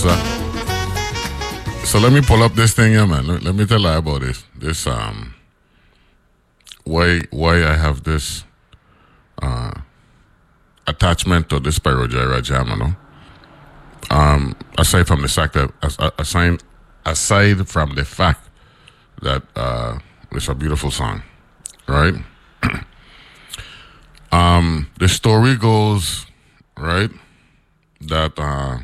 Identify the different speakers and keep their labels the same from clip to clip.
Speaker 1: salsa. So let me pull up this thing here, man. Let me tell you about this. Why I have this attachment to this Pyrogyra jam, you know. Aside from the fact that it's a beautiful song, right? The story goes, right, that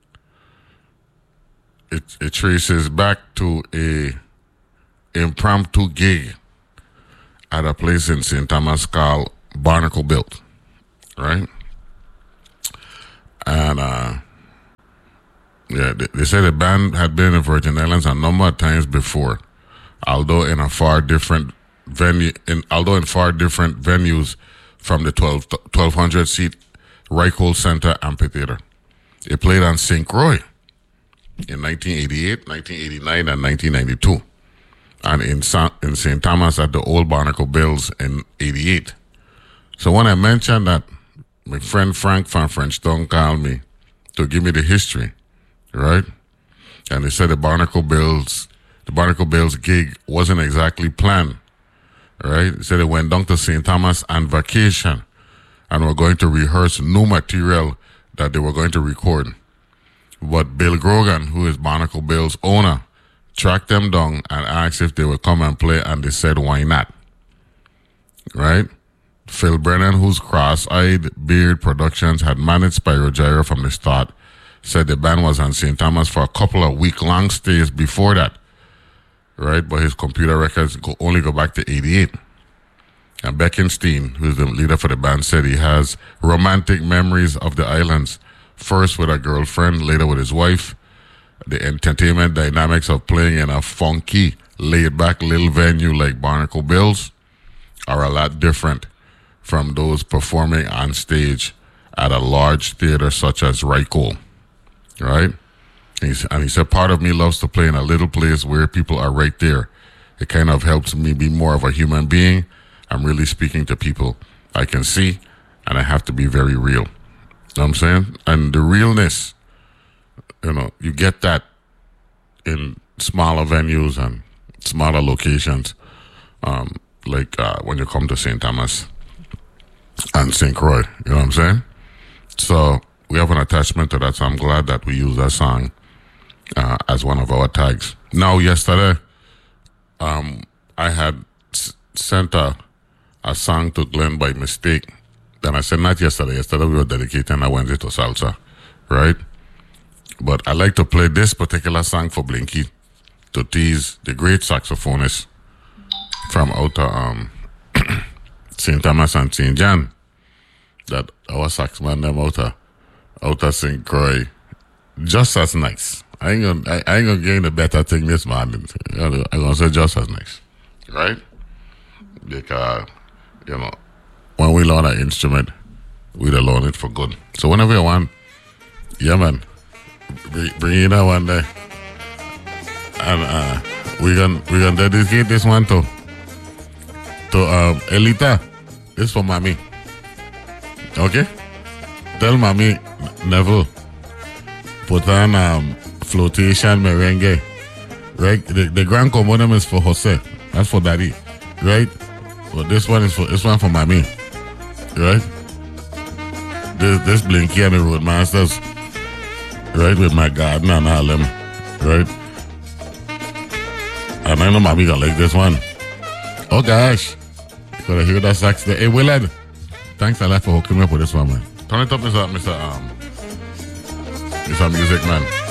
Speaker 1: it traces back to a impromptu gig at a place in St. Thomas called Barnacle Built, right? And they said the band had been in the Virgin Islands a number of times before, although in far different venues from the 1,200 seat Reichhold Center Amphitheater. They played on St. Croix in 1988, 1989, and 1992, and in St. Thomas at the old Barnacle Bills in 88. So when I mentioned that, my friend Frank from Frenchtown called me to give me the history, right? And they said the Barnacle Bills gig wasn't exactly planned, right? They said they went down to St. Thomas on vacation and were going to rehearse new material that they were going to record. But Bill Grogan, who is Barnacle Bill's owner, tracked them down and asked if they would come and play, and they said, why not? Right? Phil Brennan, whose Cross-Eyed Beard Productions had managed Pyrogyra from the start, said the band was on St. Thomas for a couple of week-long stays before that, right? But his computer records only go back to 88. And Beckenstein, who's the leader for the band, said he has romantic memories of the islands, first with a girlfriend, later with his wife. The entertainment dynamics of playing in a funky, laid-back little venue like Barnacle Bills are a lot different from those performing on stage at a large theater such as Reichhold, right? And he said, part of me loves to play in a little place where people are right there. It kind of helps me be more of a human being. I'm really speaking to people I can see, and I have to be very real. You know what I'm saying? And the realness, you know, you get that in smaller venues and smaller locations, like when you come to St. Thomas and St. Croix. You know what I'm saying? So we have an attachment to that, so I'm glad that we use that song as one of our tags. Now, yesterday, I had sent a song to Glenn by mistake. Then I said, not yesterday. Yesterday we were dedicating a Wednesday to salsa, right? But I like to play this particular song for Blinky to tease the great saxophonist from outer St. Thomas and St. John, that our saxman them outer St. Croix, just as nice. I ain't gonna gain a better thing this morning. I'm gonna say just as nice, right? Because you know, when we learn an instrument, we don't learn it for good. So whenever you want, yeah, man, bring in that one there, and we gonna dedicate this one to Elita. This for Mommy. Okay, tell Mommy Neville put on flotation merengue. Right, the grand commoner is for Jose. That's for Daddy, right? But this one for Mommy. Right? This Blinky and the Roadmasters, right, with my garden and Harlem, right? And I know Mommy gonna like this one. Oh gosh, you gotta hear that sax there. Hey Willard, thanks a lot for hooking me up with this one, man. Turn it up, Mr. Music Man.